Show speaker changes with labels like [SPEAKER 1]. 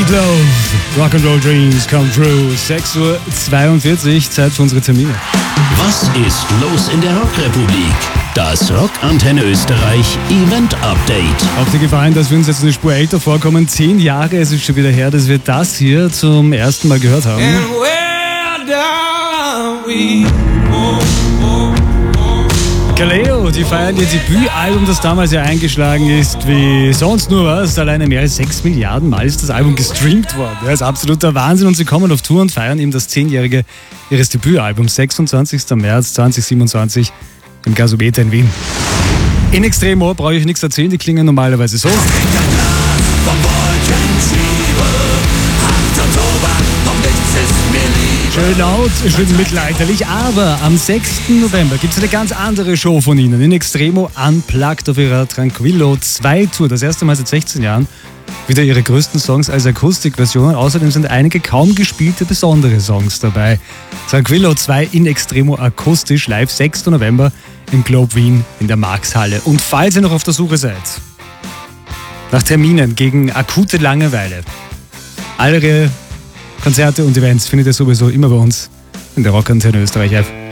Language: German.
[SPEAKER 1] Meatloaf, Rock'n'Roll Dreams Come True, 6:42 Uhr, Zeit für unsere Termine.
[SPEAKER 2] Was ist los in der Rockrepublik? Das Rockantenne Österreich Event Update.
[SPEAKER 1] Habt ihr gefallen, dass wir uns jetzt eine Spur älter vorkommen? 10 Jahre ist es schon wieder her, dass wir das hier zum ersten Mal gehört haben. Kaleo, die feiern ihr Debütalbum, das damals ja eingeschlagen ist wie sonst nur was. Alleine mehr als 6 Milliarden Mal ist das Album gestreamt worden. Das ist absoluter Wahnsinn und sie kommen auf Tour und feiern eben das 10-jährige ihres Debütalbums. 26. März 2027 im Gasometer in Wien. In Extremo brauche ich nichts erzählen, die klingen normalerweise so. Schön laut, schön mittelalterlich, aber am 6. November gibt es eine ganz andere Show von ihnen. In Extremo Unplugged auf ihrer Tranquillo 2 Tour. Das erste Mal seit 16 Jahren. Wieder ihre größten Songs als Akustikversionen. Außerdem sind einige kaum gespielte besondere Songs dabei. Tranquillo 2 in Extremo akustisch live 6. November im Globe Wien in der Marxhalle. Und falls ihr noch auf der Suche seid nach Terminen gegen akute Langeweile, alle Konzerte und Events findet ihr sowieso immer bei uns in der Rockantenne Österreich App.